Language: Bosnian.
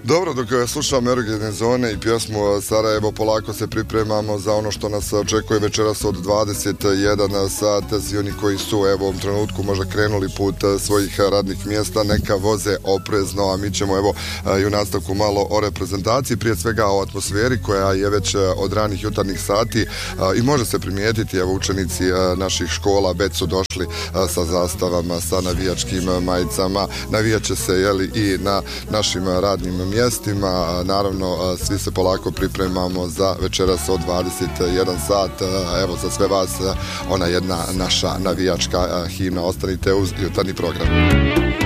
Dobro, dok slušamo Erogene zone i pjesmu Sarajevo, polako se pripremamo za ono što nas očekuje večeras od 21 sat. Svi oni koji su u ovom trenutku možda krenuli put svojih radnih mjesta, neka voze oprezno, a mi ćemo i u nastavku malo o reprezentaciji, prije svega o atmosferi koja je već od ranih jutarnjih sati i može se primijetiti, učenici naših škola već su došli sa zastavama, sa navijačkim majicama, navijat će se i na našim radnim mjestima. Naravno, svi se polako pripremamo za večeras od 21 sat. Evo, za sve vas ona jedna naša navijačka himna. Ostanite uz jutarnji program.